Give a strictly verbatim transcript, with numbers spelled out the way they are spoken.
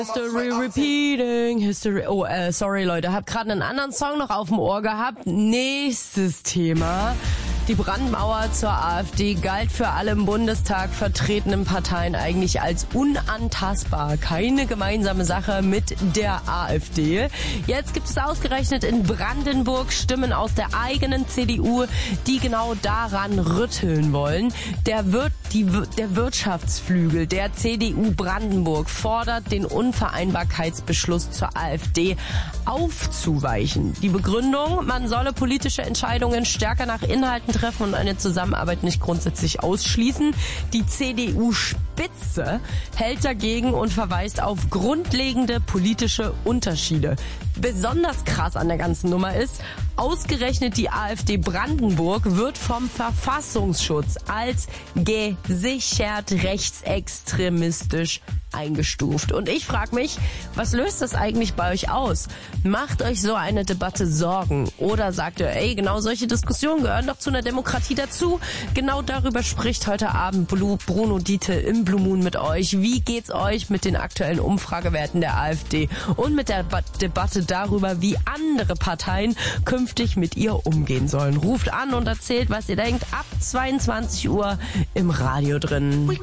History repeating, history, oh, äh, sorry Leute, hab gerade einen anderen Song noch auf dem Ohr gehabt. Nächstes Thema. Die Brandmauer zur AfD galt für alle im Bundestag vertretenen Parteien eigentlich als unantastbar. Keine gemeinsame Sache mit der AfD. Jetzt gibt es ausgerechnet in Brandenburg Stimmen aus der eigenen C D U, die genau daran rütteln wollen. Der, Wir- die, der Wirtschaftsflügel der C D U Brandenburg fordert, den Unvereinbarkeitsbeschluss zur AfD aufzuweichen. Die Begründung, man solle politische Entscheidungen stärker nach Inhalten treffen und eine Zusammenarbeit nicht grundsätzlich ausschließen. Die C D U-Spitze hält dagegen und verweist auf grundlegende politische Unterschiede. Besonders krass an der ganzen Nummer ist, ausgerechnet die AfD Brandenburg wird vom Verfassungsschutz als gesichert rechtsextremistisch eingestuft. Und ich frage mich, was löst das eigentlich bei euch aus? Macht euch so eine Debatte Sorgen? Oder sagt ihr, ey, genau solche Diskussionen gehören doch zu einer Demokratie dazu? Genau darüber spricht heute Abend Bruno Dietl im Blue Moon mit euch. Wie geht's euch mit den aktuellen Umfragewerten der AfD und mit der ba- Debatte darüber, wie andere Parteien künftig mit ihr umgehen sollen? Ruft an und erzählt, was ihr denkt, ab zweiundzwanzig Uhr im Radio drin.